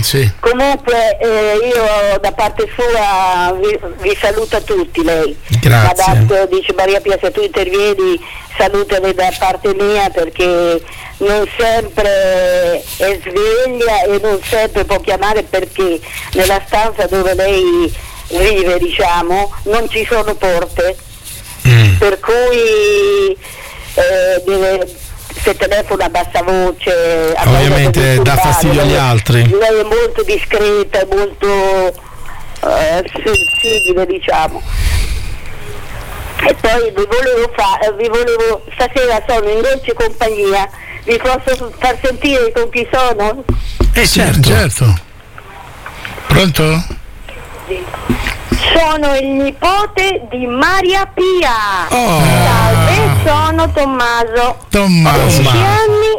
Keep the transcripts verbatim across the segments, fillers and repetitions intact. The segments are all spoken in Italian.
sì. Comunque eh, io da parte sua vi, vi saluto a tutti lei. Grazie. Adesso dice Maria Pia, se tu intervieni salutami da parte mia, perché non sempre è sveglia e non sempre può chiamare, perché nella stanza dove lei vive, diciamo, non ci sono porte, mm. per cui eh, deve, se telefona a bassa voce, a ovviamente dà fastidio agli altri. Lei è molto discreta, è molto eh, sensibile, diciamo. E poi vi volevo fare, vi volevo, stasera sono in dolce compagnia, vi posso far sentire con chi sono? Eh certo, certo. Pronto? Sono il nipote di Maria Pia. Oh. Salve, sono Tommaso. Tommaso. Dieci anni.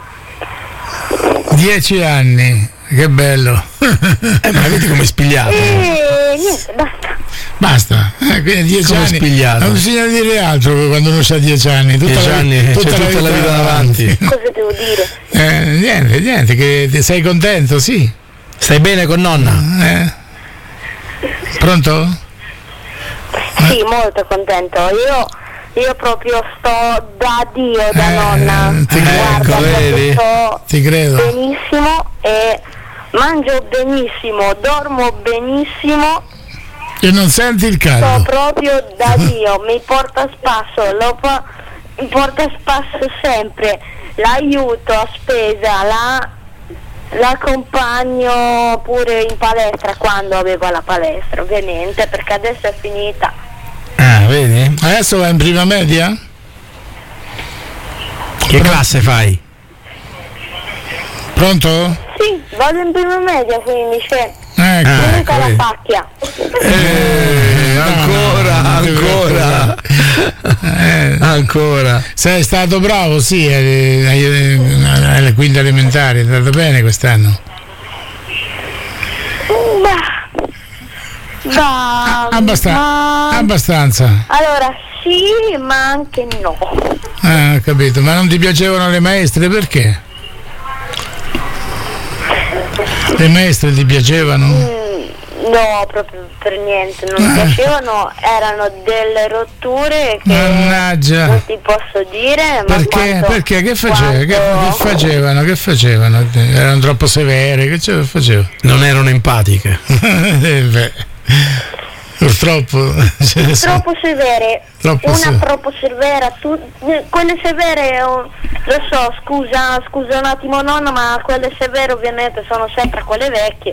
Dieci anni, che bello. Eh, ma vedi come è spigliato. E niente, basta. Basta, eh, quindi dieci come anni. Spigliato. Non bisogna dire altro quando uno ha dieci anni. Tutta dieci la, anni, tutta c'è la tutta vita la vita davanti. Cosa devo dire? Eh, niente, niente, che sei contento, sì. Stai bene con nonna? Eh. Pronto? Sì, molto contento. Io io proprio sto da Dio, da eh, nonna. Ti Guarda, credo, vedi? sto Ti credo. benissimo e mangio benissimo, dormo benissimo. E non senti il Sto caldo? proprio da Dio, mi porta a spasso, lo po- mi porta a spasso sempre, l'aiuto a spesa, la, l'accompagno pure in palestra quando avevo la palestra, ovviamente, perché adesso è finita. Ah, vedi? Adesso vai in prima media? Che classe fai? Pronto? Sì, vado in prima media, quindi c'è Ecco. Ah, finita ecco, la vedi. pacchia. Eh, ancora, ancora, Eh, ancora. sei stato bravo, sì, ai- ai- alle quinte elementari, è andato bene quest'anno. Bah, bah, Abbasta- ma- abbastanza. Allora sì, ma anche no. Ah, ho capito, ma non ti piacevano le maestre, perché? Le maestre ti piacevano? Mm, no, proprio per niente, non mi piacevano, erano delle rotture che Mannaggia. non ti posso dire, ma Perché? quanto, Perché? Che, face- che- quanto- che facevano? Che facevano? Erano troppo severe, che ce facevano? Non erano empatiche. Eh, beh, purtroppo. troppo severe, Troppo una se- troppo severa, tu, quelle severe, oh, lo so, scusa, scusa un attimo nonna, ma quelle severe ovviamente sono sempre quelle vecchie.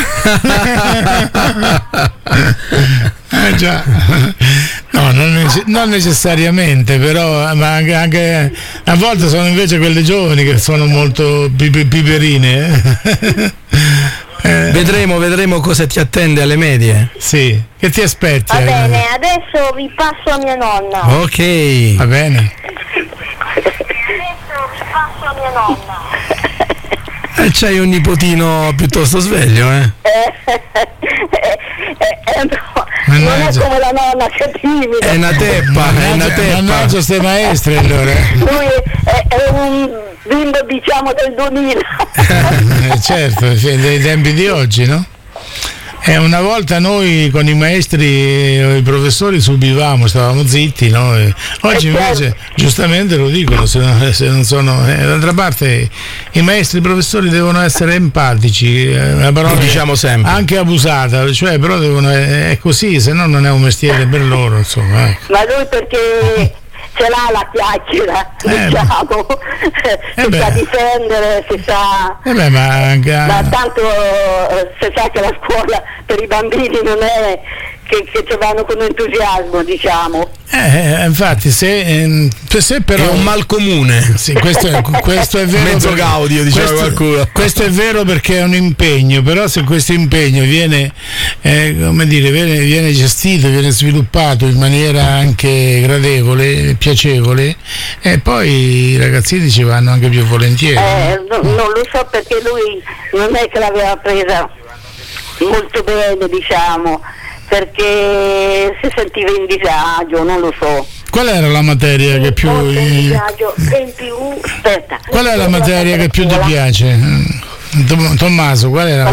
Eh già, no, non, nece- non necessariamente, però ma anche, anche a volte sono invece quelle giovani che sono molto pipe- piperine. Eh. Eh, Vedremo, vedremo cosa ti attende alle medie. sì, che ti aspetti? Va eh? bene, adesso vi passo a mia nonna. Ok. Va bene. Adesso vi passo a mia nonna. E c'hai un nipotino piuttosto sveglio, eh? Eh, eh, eh, no, non è Mannaggia. come la nonna, c'è timido. È una teppa, è una Mannaggia, teppa. mannaggia ste maestre allora. Lui è, è un bimbo, diciamo, del duemila. Eh, certo, dei tempi di oggi, no? E una volta noi con i maestri e i professori subivamo, stavamo zitti, no? E oggi invece giustamente lo dicono, se non, se non sono. Eh, d'altra parte i maestri e i professori devono essere empatici, è una parola Lo diciamo sempre. anche abusata, cioè però devono, è, è così, se no non è un mestiere per loro, insomma. Ecco. Ma lui perché ce l'ha la chiacchiera, Eh, diciamo, eh si beh. sa difendere, si sa. Eh beh, ma anche, Ma tanto eh, si sa che la scuola per i bambini non è che, che ci vanno con entusiasmo, diciamo. eh, infatti se, ehm, se però È un mal comune. sì, questo, è, questo è vero. Mezzo perché- gaudio, diceva questo, qualcuno. Questo è vero perché è un impegno, però se questo impegno viene, eh, come dire, viene, viene gestito, viene sviluppato in maniera anche gradevole, piacevole, e poi i ragazzini ci vanno anche più volentieri. Eh, no- non lo so perché lui non è che l'aveva presa molto bene, diciamo, perché si sentiva in disagio, non lo so. Qual era la materia che più Molto in disagio e in più, aspetta. qual è la materia che più ti piace? Tom- Tommaso, qual era?